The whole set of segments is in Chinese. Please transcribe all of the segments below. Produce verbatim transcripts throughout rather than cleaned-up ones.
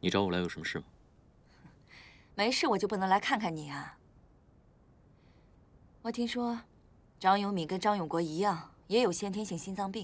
你找我来有什么事吗？ 没事，我就不能来看看你啊？我听说，张永敏跟张永国一样，也有先天性心脏病。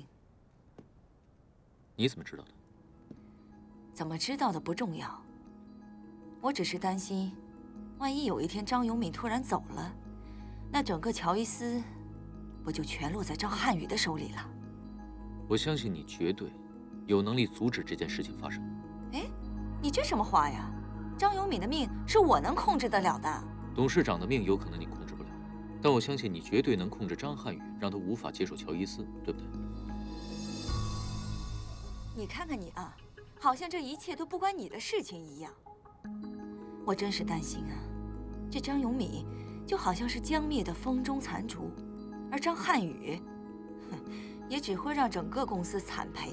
你怎么知道的？ 怎么知道的不重要，我只是担心，万一有一天张永敏突然走了，那整个乔伊斯不就全落在张瀚宇的手里了？ 我相信你绝对有能力阻止这件事情发生。 哎，你这什么话呀？张永敏的命是我能控制得了的。 董事长的命有可能你控制不了，但我相信你绝对能控制张瀚宇，让他无法接受乔伊斯，对不对？ 你看看你啊，好像这一切都不关你的事情一样。我真是担心啊，这张永敏就好像是将灭的风中残烛，而张瀚宇，哼，也只会让整个公司惨赔。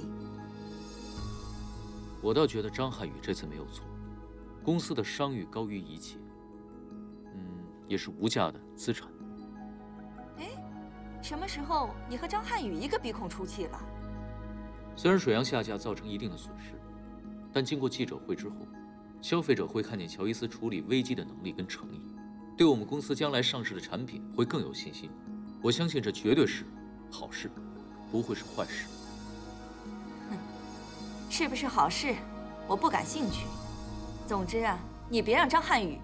我倒觉得张瀚宇这次没有错，公司的商誉高于一切，嗯，也是无价的资产。 哎，什么时候你和张瀚宇一个鼻孔出气了？ 虽然水阳下架造成一定的损失，但经过记者会之后，消费者会看见乔伊斯处理危机的能力跟诚意，对我们公司将来上市的产品会更有信心。我相信这绝对是好事，不会是坏事。 哼，是不是好事，我不感兴趣。总之啊，你别让张瀚宇……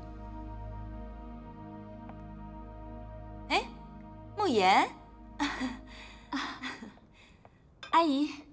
哎，慕言， 阿姨。